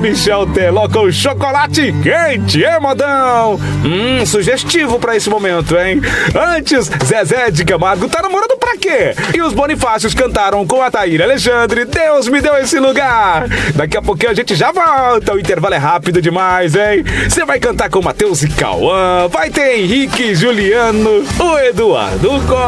Michel Teló com chocolate quente, hein, modão? Sugestivo pra esse momento, hein? Antes, Zezé de Camargo tá namorando pra quê? E os Bonifácios cantaram com a Thaíra Alexandre, Deus me deu esse lugar. Daqui a pouquinho a gente já volta, o intervalo é rápido demais, hein? Você vai cantar com Matheus e Cauã, vai ter Henrique e Juliano, o Eduardo